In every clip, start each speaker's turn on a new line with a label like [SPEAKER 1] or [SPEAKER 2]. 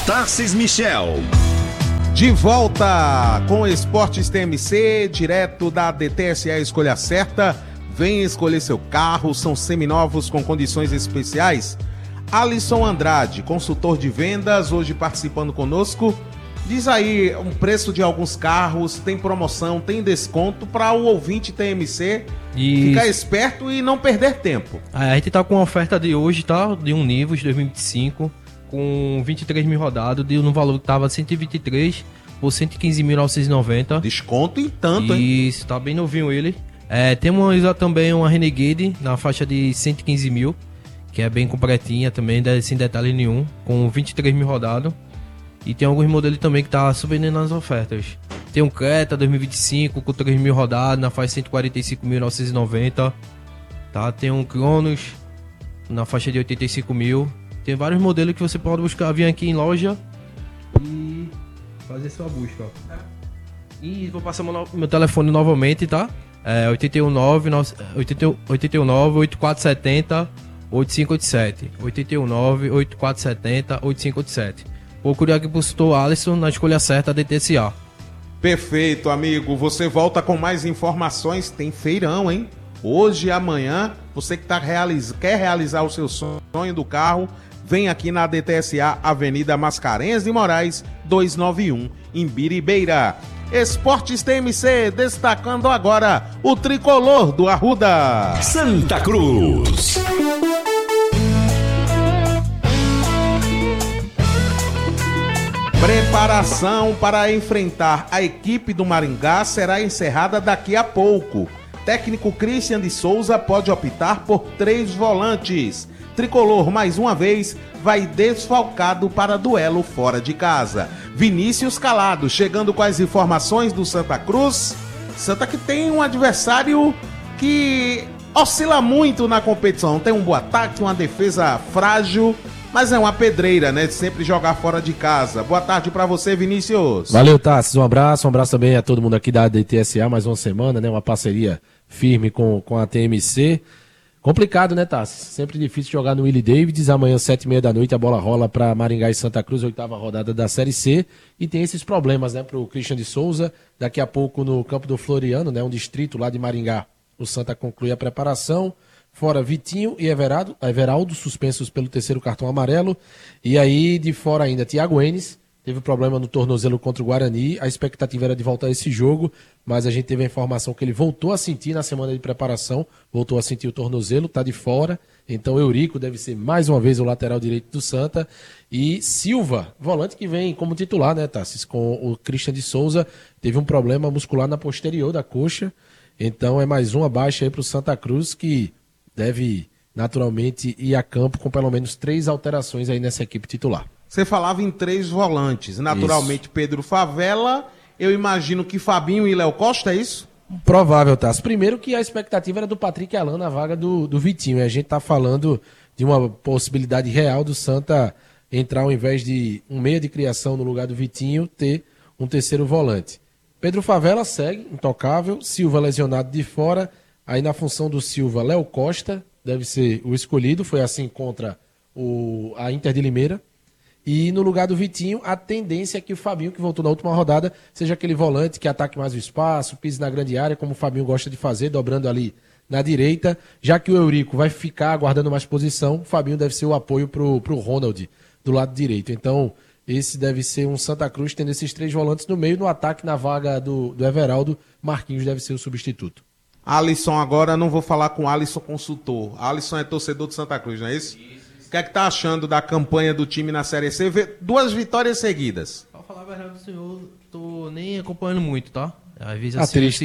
[SPEAKER 1] Tarcís Michel.
[SPEAKER 2] De volta com Esportes TMC, direto da DTSA Escolha Certa. Vem escolher seu carro, são seminovos com condições especiais. Alisson Andrade, consultor de vendas, hoje participando conosco. Diz aí um preço de alguns carros, tem promoção, tem desconto para o ouvinte TMC ficar esperto e não perder tempo.
[SPEAKER 3] A gente tá com a oferta de hoje, tá? De um Nivus 2025 com 23 mil rodados, no valor que tava 123 por 115.990.
[SPEAKER 2] Desconto em tanto, hein?
[SPEAKER 3] Isso, tá bem novinho ele. Temos também uma Renegade na faixa de 115 mil, que é bem completinha também, sem detalhe nenhum, com 23 mil rodados. E tem alguns modelos também que tá subindo nas ofertas. Tem um Creta 2025 com 3 mil rodados na faixa de 145.990. Tá? Tem um Cronos na faixa de 85 mil. Tem vários modelos que você pode buscar, vir aqui em loja e fazer sua busca. E vou passar meu telefone novamente, tá? 819 8470 8587. 819 8470 8587. Procure aqui pro setor Alisson na Escolha Certa DTSA.
[SPEAKER 2] Perfeito, amigo. Você volta com mais informações. Tem feirão, hein? Hoje e amanhã, você que quer realizar o seu sonho do carro, vem aqui na DTSA, Avenida Mascarenhas de Moraes, 291, em Biribeira. Esportes TMC, destacando agora o tricolor do Arruda.
[SPEAKER 1] Santa Cruz.
[SPEAKER 2] Preparação para enfrentar a equipe do Maringá será encerrada daqui a pouco. Técnico Christian de Souza pode optar por 3 volantes. Tricolor, mais uma vez, vai desfalcado para duelo fora de casa. Vinícius Calado, chegando com as informações do Santa Cruz. Santa que tem um adversário que oscila muito na competição. Tem um bom ataque, uma defesa frágil, mas é uma pedreira, né? De sempre jogar fora de casa. Boa tarde pra você, Vinícius.
[SPEAKER 4] Valeu, Tassis. Um abraço também a todo mundo aqui da DTSA. Mais uma semana, né? Uma parceria firme com a TMC. Complicado, né, Tassis? Sempre difícil jogar no Willie Davids. Amanhã, 7h30 da noite, a bola rola pra Maringá e Santa Cruz, 8ª rodada da Série C. E tem esses problemas, né, pro Christian de Souza. Daqui a pouco no campo do Floriano, né? Um distrito lá de Maringá. O Santa conclui a preparação. Fora Vitinho e Everaldo, suspensos pelo 3º cartão amarelo. E aí, de fora ainda, Thiago Enes, teve problema no tornozelo contra o Guarani. A expectativa era de voltar a esse jogo, mas a gente teve a informação que ele voltou a sentir na semana de preparação, voltou a sentir o tornozelo, tá de fora. Então, Eurico deve ser mais uma vez o lateral direito do Santa. E Silva, volante que vem como titular, né, Tassis? Com o Christian de Souza, teve um problema muscular na posterior da coxa. Então, é mais uma baixa aí pro Santa Cruz, que deve naturalmente ir a campo com pelo menos 3 alterações aí nessa equipe titular.
[SPEAKER 2] Você falava em 3 volantes, naturalmente. Isso. Pedro Favela, eu imagino que Fabinho e Léo Costa, é isso?
[SPEAKER 4] Provável, Tassi. Primeiro que a expectativa era do Patrick Alan na vaga do Vitinho, e a gente tá falando de uma possibilidade real do Santa entrar, ao invés de um meia de criação no lugar do Vitinho, ter um 3º volante. Pedro Favela segue, intocável, Silva lesionado de fora. Aí na função do Silva, Léo Costa deve ser o escolhido, foi assim contra a Inter de Limeira. E no lugar do Vitinho, a tendência é que o Fabinho, que voltou na última rodada, seja aquele volante que ataque mais o espaço, pise na grande área, como o Fabinho gosta de fazer, dobrando ali na direita. Já que o Eurico vai ficar aguardando mais posição, o Fabinho deve ser o apoio pro Ronald do lado direito. Então, esse deve ser um Santa Cruz tendo esses 3 volantes no meio. No ataque, na vaga do Everaldo, Marquinhos deve ser o substituto.
[SPEAKER 2] Alisson, agora não vou falar com Alisson consultor. Alisson é torcedor do Santa Cruz, não é isso? Isso. O que é que tá achando da campanha do time na Série C? 2 vitórias seguidas.
[SPEAKER 3] Pra falar a verdade, senhor, tô nem acompanhando muito, tá? Às vezes
[SPEAKER 4] triste.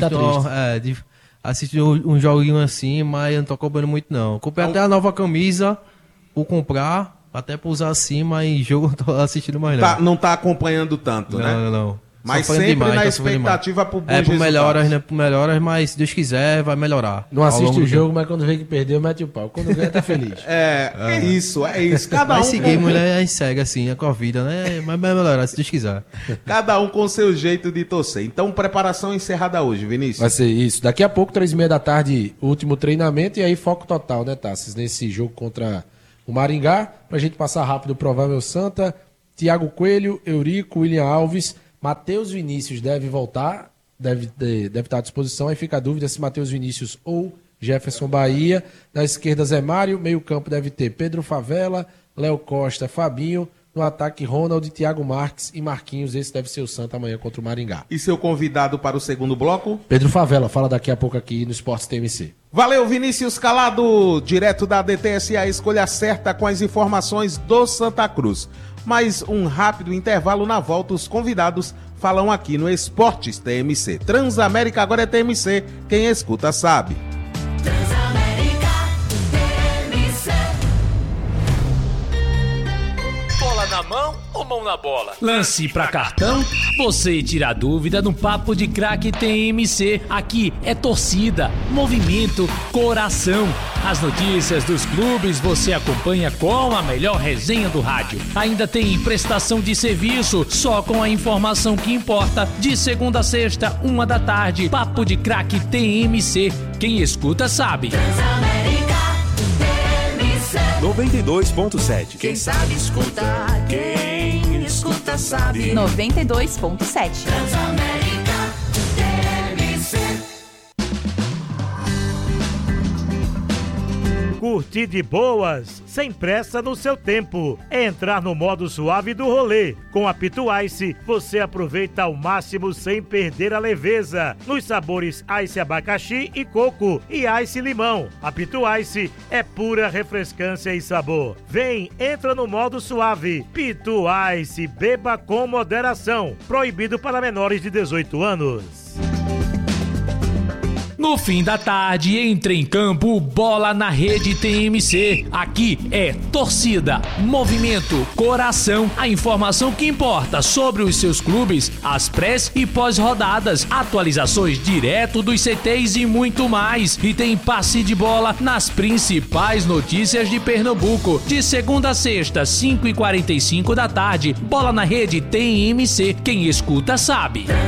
[SPEAKER 3] assisto um joguinho assim, mas eu não tô acompanhando muito, não. Comprei até a nova camisa, vou comprar, até pra usar assim, mas jogo não tô assistindo mais, não.
[SPEAKER 2] Não tá acompanhando tanto, né?
[SPEAKER 3] Não.
[SPEAKER 2] Mas sempre demais, na expectativa pro bom
[SPEAKER 3] por melhoras, né? Por melhoras, mas se Deus quiser, vai melhorar.
[SPEAKER 4] Não assiste o jogo, mas quando vê que perdeu, mete o pau. Quando ganha, tá feliz.
[SPEAKER 2] É isso. Cada
[SPEAKER 3] mas seguir, mulher, aí segue assim, com a vida, né? Mas vai melhorar, se Deus quiser.
[SPEAKER 2] Cada um com seu jeito de torcer. Então, preparação encerrada hoje, Vinícius.
[SPEAKER 4] Vai ser isso. Daqui a pouco, 3h30 da tarde, último treinamento, e aí foco total, né, Tassis? Nesse jogo contra o Maringá, pra gente passar rápido o provável Santa Thiago Coelho, Eurico, William Alves, Matheus Vinícius deve voltar, deve estar à disposição. Aí fica a dúvida se Matheus Vinícius ou Jefferson Bahia. Na esquerda, Zé Mário. Meio campo deve ter Pedro Favela, Léo Costa, Fabinho. No ataque, Ronald, Thiago Marques e Marquinhos. Esse deve ser o Santa amanhã contra o Maringá.
[SPEAKER 2] E seu convidado para o segundo bloco?
[SPEAKER 4] Pedro Favela, fala daqui a pouco aqui no Esportes TMC.
[SPEAKER 2] Valeu, Vinícius Calado, direto da DTSA, escolha certa com as informações do Santa Cruz. Mais um rápido intervalo, na volta os convidados falam aqui no Esportes TMC. Transamérica agora é TMC, quem escuta sabe.
[SPEAKER 5] Transamérica TMC.
[SPEAKER 6] Bola na mão ou mão na bola? Lance pra cartão? Você tira a dúvida no Papo de Craque TMC. Aqui é torcida, movimento, coração. As notícias dos clubes você acompanha com a melhor resenha do rádio. Ainda tem prestação de serviço, só com a informação que importa. De segunda a sexta, 1h. Papo de Craque TMC. Quem escuta sabe.
[SPEAKER 5] Transamérica TMC.
[SPEAKER 1] 92.7.
[SPEAKER 5] Quem sabe escuta, quem escuta sabe.
[SPEAKER 7] 92.7.
[SPEAKER 5] Transamérica TMC.
[SPEAKER 8] Curtir de boas, sem pressa no seu tempo. É entrar no modo suave do rolê. Com a Pitu Ice, você aproveita ao máximo sem perder a leveza. Nos sabores Ice abacaxi e coco e Ice limão. A Pitu Ice é pura refrescância e sabor. Vem, entra no modo suave. Pitu Ice, beba com moderação. Proibido para menores de 18 anos.
[SPEAKER 6] No fim da tarde, entre em campo, Bola na Rede TMC. Aqui é torcida, movimento, coração. A informação que importa sobre os seus clubes, as pré e pós-rodadas, atualizações direto dos CTs e muito mais. E tem passe de bola nas principais notícias de Pernambuco. De segunda a sexta, 5h45 da tarde. Bola na Rede TMC. Quem escuta sabe.